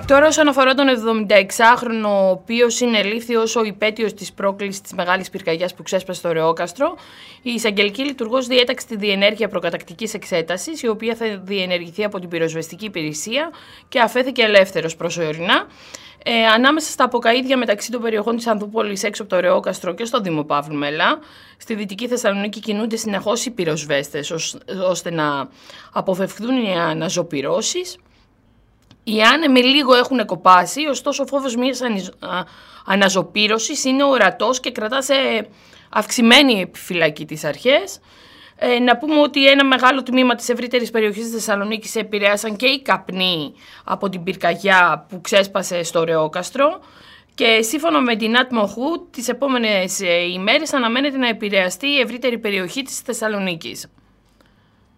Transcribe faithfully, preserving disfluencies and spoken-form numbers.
Τώρα, όσον αφορά τον εβδομηνταεξάχρονο, ο οποίος είναι ελήφθη ως ο υπέτειος της πρόκλησης της μεγάλης πυρκαγιάς που ξέσπασε στο Ρεόκαστρο, η εισαγγελική λειτουργός διέταξε τη διενέργεια προκατακτικής εξέτασης, η οποία θα διενεργηθεί από την πυροσβεστική υπηρεσία και αφέθηκε ελεύθερος προσωρινά. Ε, ανάμεσα στα αποκαΐδια μεταξύ των περιοχών της Ανθούπολης έξω από το Ρεόκαστρο και στο Δήμο Παύλου Μελά, στη Δυτική Θεσσαλονίκη κινούνται συνεχώς οι πυροσβέστες ώστε να αποφευχθούν οι αναζωπυρώσεις. Οι άνεμοι λίγο έχουν κοπάσει, ωστόσο ο φόβος μιας αναζωπήρωσης είναι ορατός και κρατά σε αυξημένη επιφυλακή τις αρχές. Ε, να πούμε ότι ένα μεγάλο τμήμα της ευρύτερης περιοχής της Θεσσαλονίκης επηρέασαν και οι καπνοί από την πυρκαγιά που ξέσπασε στο Ρεόκαστρο και σύμφωνα με την ΑΤΜΟΧΟΥ τις επόμενες ημέρες αναμένεται να επηρεαστεί η ευρύτερη περιοχή της Θεσσαλονίκης.